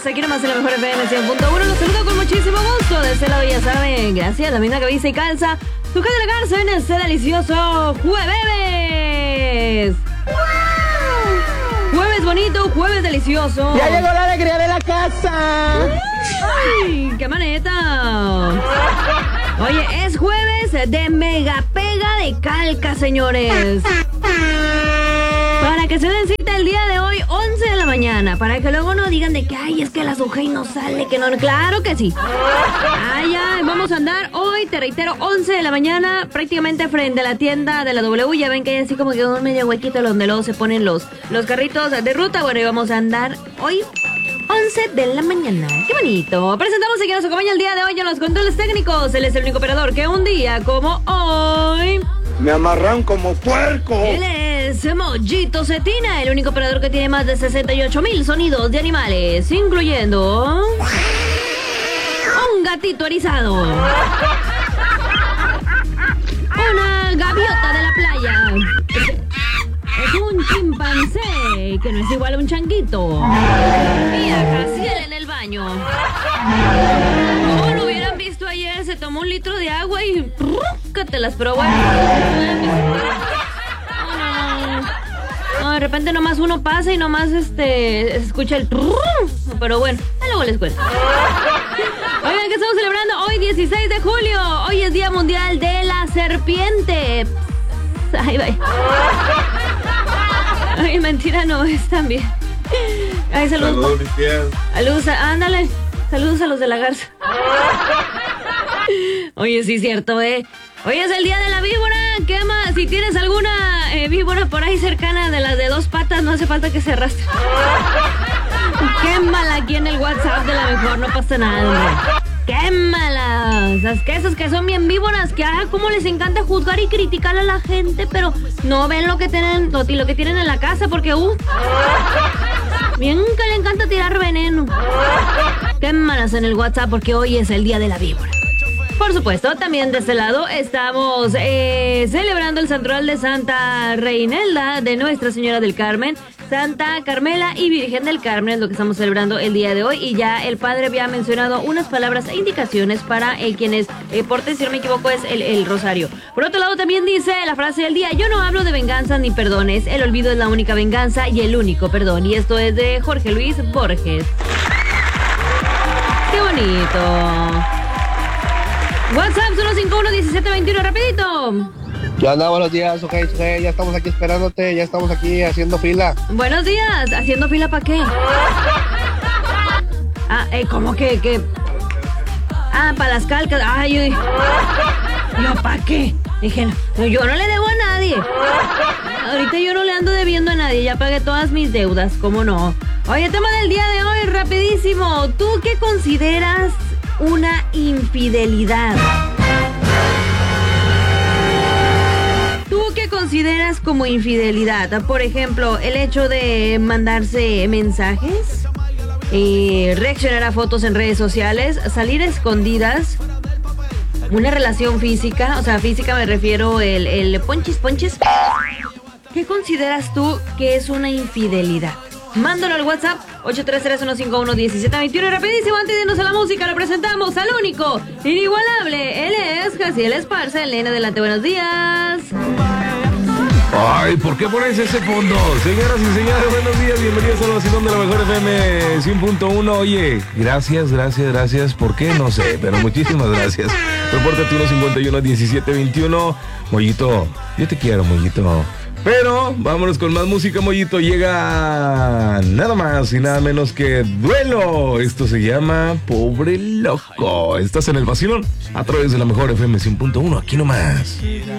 bienvenidos. Aquí nomás en la mejor FM 100.1. Los saludo con muchísimo gusto. De este lado ya saben, gracias, la misma cabeza y calza. Tu gente de la garza en este delicioso jueves. Jueves bonito, jueves delicioso. Ya llegó la alegría de la casa. ¡Ay, qué maneta! Oye, es jueves de mega pega de calca, señores. Para que se den cita el día de hoy, 11 de la mañana. Para que luego no digan de que, ay, es que la Sujei no sale, que no. Claro que sí. Ay, ya, vamos a andar hoy, te reitero, 11 de la mañana, prácticamente frente a la tienda de la W. Ya ven que hay así como que un medio huequito donde luego se ponen los carritos de ruta. Bueno, y vamos a andar hoy 11 de la mañana. ¡Qué bonito! Presentamos a quien nos acompaña el día de hoy en los controles técnicos. Él es el único operador que un día como hoy me amarran como puerco. Él es Mollito Cetina, el único operador que tiene más de 68,000 sonidos de animales, incluyendo un gatito erizado, una gaviota de la playa, es un chimpancé que no es igual a un changuito, y a Jaciel en el baño. Como lo hubieran visto ayer, se tomó 1 litro de agua y ¡cátelas! Pero bueno, no, de repente nomás uno pasa y nomás se escucha el pero bueno, luego les cuento. Oigan, que estamos celebrando hoy 16 de julio. Hoy es Día Mundial de la Serpiente. Ay, bye. Ay, mentira, no es también. Ay, saludos. Saludos, ándale. Saludos a los de la garza. Oye, sí, cierto, Hoy es el día de la víbora. ¿Qué más? Si tienes alguna víbora por ahí cercana de las de 2 patas, no hace falta que se arrastre. Quémala aquí en el WhatsApp de la mejor, no pasa nada, hombre. Quémalas. Esas que son bien víboras, que cómo les encanta juzgar y criticar a la gente, pero no ven lo que tienen en la casa, porque bien que le encanta tirar veneno. Quémalas en el WhatsApp porque hoy es el día de la víbora. Por supuesto, también de este lado estamos celebrando el santoral de Santa Reinelda de Nuestra Señora del Carmen, Santa Carmela y Virgen del Carmen, es lo que estamos celebrando el día de hoy. Y ya el padre había mencionado unas palabras e indicaciones para quienes porten, si no me equivoco, es el rosario. Por otro lado, también dice la frase del día: yo no hablo de venganza ni perdones, el olvido es la única venganza y el único perdón. Y esto es de Jorge Luis Borges. ¡Qué bonito! WhatsApp 151-1721, rapidito. ¿Qué onda? Buenos días, Sujei, ya estamos aquí esperándote, ya estamos aquí haciendo fila. Buenos días, ¿haciendo fila para qué? ¿Cómo que? Para las calcas. Ay, yo ¿para qué? Dije, no, yo no le debo a nadie. Ahorita yo no le ando debiendo a nadie, ya pagué todas mis deudas, ¿cómo no? Oye, tema del día de hoy, rapidísimo. ¿Tú qué consideras una infidelidad? ¿Tú qué consideras como infidelidad? Por ejemplo, el hecho de mandarse mensajes, reaccionar a fotos en redes sociales, salir a escondidas, una relación física, o sea, física me refiero el ponchis. ¿Qué consideras tú que es una infidelidad? Mándalo al WhatsApp 833-151-1721. Rapidísimo, antes de irnos a la música, lo presentamos al único, inigualable. Él es Jaciel Esparza, el nene delante. Buenos días. Ay, ¿por qué pones ese fondo? Señoras y señores, buenos días, bienvenidos a la vacilón de la mejor FM 100.1. Oye, gracias, ¿por qué? No sé, pero muchísimas gracias. Repórtate 151-1721. Mollito, yo te quiero, Mollito. Pero vámonos con más música, Mollito. Llega nada más y nada menos que Duelo. Esto se llama Pobre Loco. Estás en el vacilón a través de la mejor FM 100.1. Aquí nomás.